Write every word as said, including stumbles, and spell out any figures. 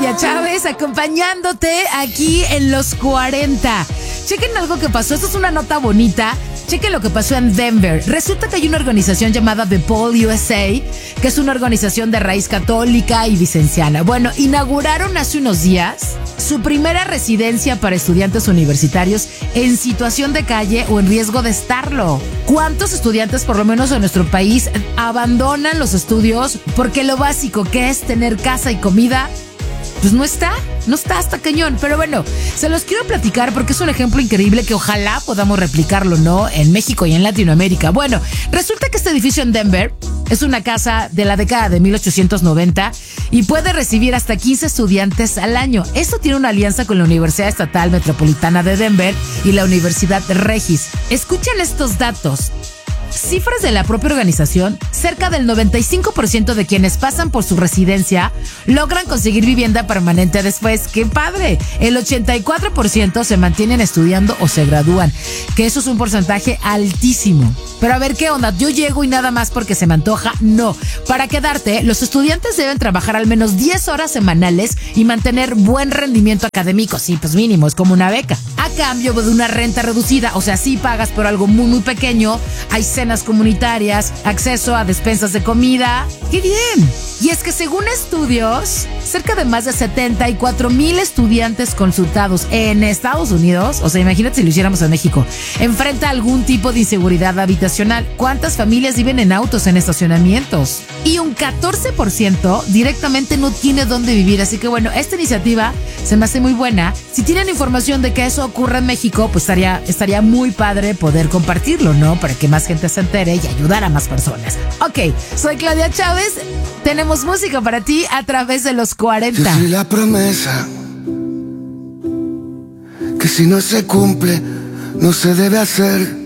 Claudia Chávez acompañándote aquí en Los cuarenta. Chequen algo que pasó, esto es una nota bonita. Chequen lo que pasó en Denver. Resulta que hay una organización llamada The Paul U S A, que es una organización de raíz católica y vicenciana. Bueno, inauguraron hace unos días su primera residencia para estudiantes universitarios en situación de calle o en riesgo de estarlo. ¿Cuántos estudiantes, por lo menos en nuestro país, abandonan los estudios porque lo básico que es tener casa y comida, pues no está? No está hasta cañón, pero bueno, se los quiero platicar porque es un ejemplo increíble que ojalá podamos replicarlo, ¿no? En México y en Latinoamérica. Bueno, resulta que este edificio en Denver es una casa de la década de mil ochocientos noventa y puede recibir hasta quince estudiantes al año. Esto tiene una alianza con la Universidad Estatal Metropolitana de Denver y la Universidad Regis. Escuchen estos datos. Cifras de la propia organización, cerca del noventa y cinco por ciento de quienes pasan por su residencia logran conseguir vivienda permanente después. ¡Qué padre! El ochenta y cuatro por ciento se mantienen estudiando o se gradúan, que eso es un porcentaje altísimo. Pero a ver, ¿qué onda? ¿Yo llego y nada más porque se me antoja? No. Para quedarte, los estudiantes deben trabajar al menos diez horas semanales y mantener buen rendimiento académico. Sí, pues mínimo, es como una beca. A cambio de una renta reducida, o sea, sí pagas por algo muy, muy pequeño. Hay cenas comunitarias, acceso a despensas de comida. ¡Qué bien! Y es que según estudios, cerca de más de setenta y cuatro mil estudiantes consultados en Estados Unidos, o sea, imagínate si lo hiciéramos en México, enfrenta algún tipo de inseguridad habitacional. ¿Cuántas familias viven en autos en estacionamientos? Y un catorce por ciento directamente no tiene dónde vivir. Así que bueno, esta iniciativa se me hace muy buena. Si tienen información de que eso ocurre en México, pues estaría, estaría muy padre poder compartirlo, ¿no? Para que más gente se entere y ayudar a más personas. Ok, soy Claudia Chávez. Tenemos música para ti a través de Los cuarenta. Yo soy la promesa que si no se cumple, no se debe hacer.